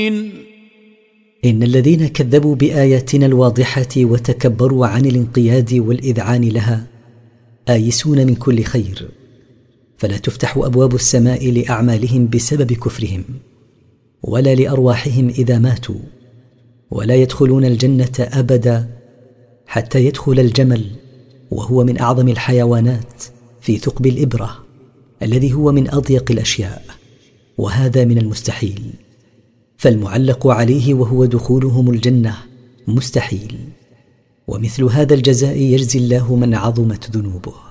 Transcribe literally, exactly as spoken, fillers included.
إن الذين كذبوا بآياتنا الواضحة وتكبروا عن الانقياد والإذعان لها آيسون من كل خير، فلا تفتح أبواب السماء لأعمالهم بسبب كفرهم ولا لأرواحهم إذا ماتوا، ولا يدخلون الجنة أبدا حتى يدخل الجمل، وهو من أعظم الحيوانات في ثقب الإبرة الذي هو من أضيق الأشياء، وهذا من المستحيل، فالمعلق عليه وهو دخولهم الجنة مستحيل، ومثل هذا الجزاء يجزي الله من عظمت ذنوبه.